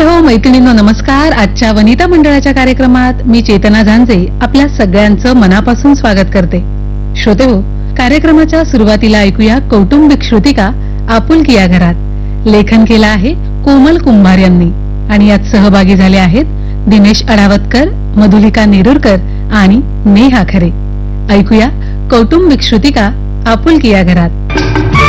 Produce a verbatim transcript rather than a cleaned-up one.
हो, मैत्रिणींनो नमस्कार. आजच्या वनिता मंडळाच्या कार्यक्रमात मी चेतना झांजे आपल्या सगळ्यांचं मनापासून स्वागत करते. श्रोते हो, कार्यक्रमाच्या सुरुवातीला ऐकूया कौटुंबिक श्रुतिका आपुलकी या घरात. लेखन केलं आहे कोमल कुंभार यांनी आणि यात सहभागी झाले आहेत दिनेश अडावतकर, मधुलिका नेरुरकर आणि नेहा खरे. ऐकूया कौटुंबिक श्रुतिका आपुलकी या घरात.